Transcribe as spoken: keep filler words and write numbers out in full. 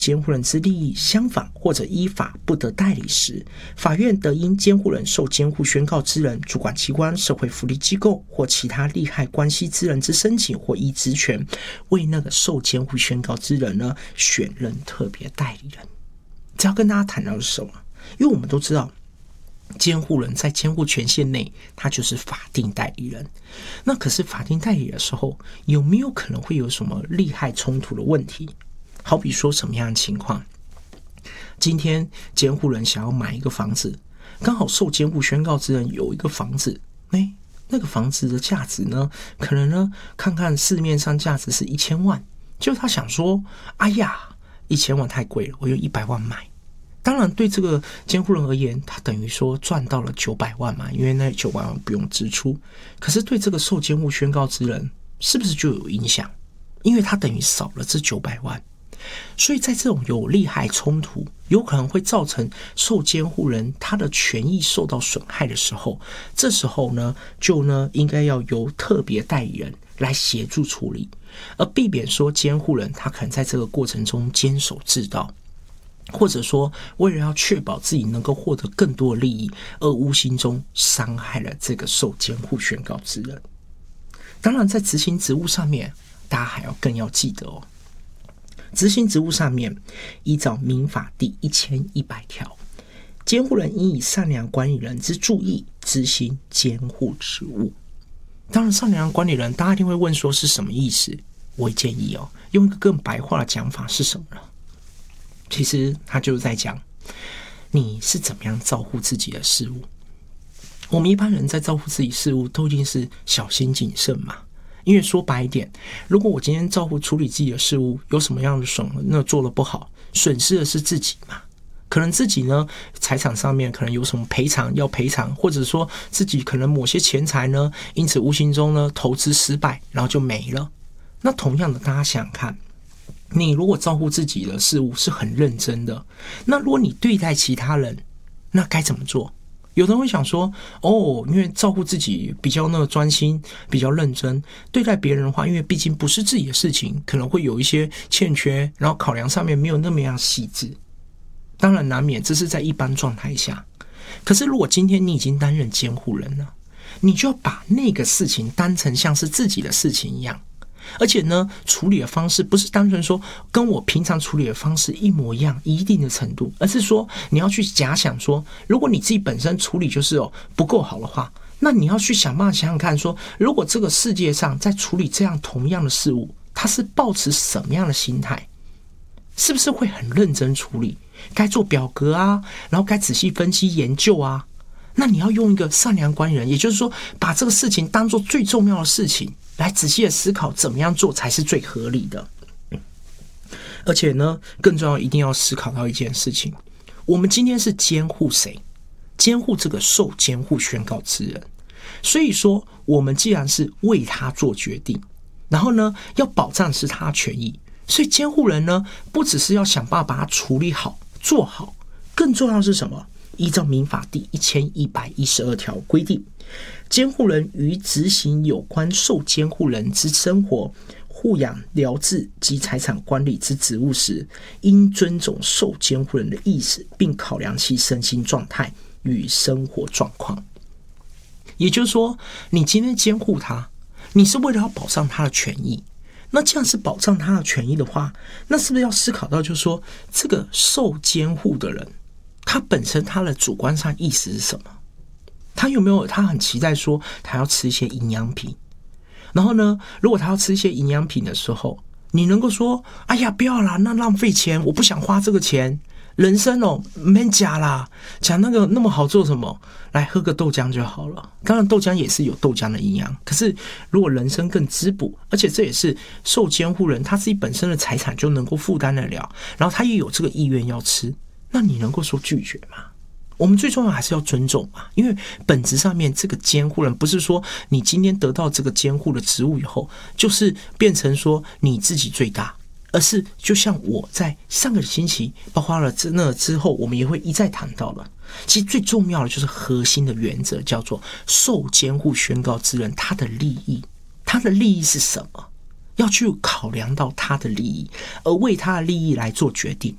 监护人之利益相反或者依法不得代理时，法院得因监护人受监护宣告之人、主管机关、社会福利机构或其他利害关系之人之申请或依职权，为那个受监护宣告之人呢选任特别代理人。这要跟大家谈到的是什么？因为我们都知道监护人在监护权限内，他就是法定代理人。那可是法定代理的时候，有没有可能会有什么利害冲突的问题？好比说什么样的情况？今天监护人想要买一个房子，刚好受监护宣告之人有一个房子，哎，那个房子的价值呢，可能呢看看市面上价值是一千万，就他想说，哎呀，一千万太贵了，我用一百万买。当然，对这个监护人而言，他等于说赚到了九百万嘛，因为那九百万不用支出。可是对这个受监护宣告之人，是不是就有影响？因为他等于少了这九百万。所以在这种有利害冲突，有可能会造成受监护人他的权益受到损害的时候，这时候呢，就呢应该要由特别代理人来协助处理，而避免说监护人他可能在这个过程中坚守自盗，或者说为了要确保自己能够获得更多的利益，而无形中伤害了这个受监护宣告之人。当然在执行职务上面，大家还要更要记得哦，执行职务上面，依照民法第一千一百条，监护人应以善良管理人之注意执行监护职务。当然，善良管理人大家一定会问说是什么意思？我会建议哦，用一个更白话的讲法是什么呢？其实他就是在讲你是怎么样照顾自己的事物。我们一般人在照顾自己事物都一定是小心谨慎嘛。因为说白一点，如果我今天照顾处理自己的事物有什么样的损，那做得不好，损失的是自己嘛。可能自己呢财产上面可能有什么赔偿要赔偿，或者说自己可能某些钱财呢因此无形中呢投资失败，然后就没了。那同样的，大家想想看，你如果照顾自己的事物是很认真的，那如果你对待其他人，那该怎么做？有人会想说，哦，因为照顾自己比较那个专心，比较认真，对待别人的话，因为毕竟不是自己的事情，可能会有一些欠缺，然后考量上面没有那么样细致。当然难免这是在一般状态下，可是如果今天你已经担任监护人了，你就要把那个事情当成像是自己的事情一样。而且呢，处理的方式不是单纯说跟我平常处理的方式一模一样一定的程度，而是说你要去假想说，如果你自己本身处理就是哦不够好的话，那你要去想办法想想看说，如果这个世界上在处理这样同样的事物，它是抱持什么样的心态，是不是会很认真处理，该做表格啊，然后该仔细分析研究啊。那你要用一个善良管理人，也就是说把这个事情当作最重要的事情来仔细的思考怎么样做才是最合理的。而且呢，更重要一定要思考到一件事情，我们今天是监护谁？监护这个受监护宣告之人。所以说我们既然是为他做决定，然后呢要保障是他权益，所以监护人呢不只是要想办法把它处理好做好，更重要的是什么？依照民法第一千一百一十二条规定，监护人于执行有关受监护人之生活、护养、疗治及财产管理之职务时，应尊重受监护人的意识，并考量其身心状态与生活状况。也就是说，你今天监护他，你是为了要保障他的权益。那既然是保障他的权益的话，那是不是要思考到就是说，这个受监护的人他本身他的主观上意思是什么？他有没有他很期待说他要吃一些营养品，然后呢如果他要吃一些营养品的时候，你能够说哎呀不要啦，那浪费钱，我不想花这个钱，人生哦没假啦，讲那个那么好做什么，来喝个豆浆就好了。当然豆浆也是有豆浆的营养，可是如果人生更滋补，而且这也是受监护人他自己本身的财产就能够负担得了，然后他也有这个意愿要吃，那你能够说拒绝吗？我们最重要还是要尊重嘛，因为本质上面这个监护人不是说你今天得到这个监护的职务以后就是变成说你自己最大，而是就像我在上个星期包括了那之后我们也会一再谈到了，其实最重要的就是核心的原则叫做受监护宣告之人他的利益，他的利益是什么，要去考量到他的利益，而为他的利益来做决定。